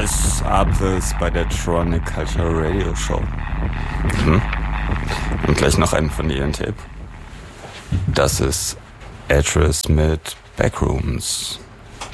Yes, Abriss bei der Tronic Culture Radio Show. Und gleich noch einen von ihren Tape. Das ist Address mit Backrooms.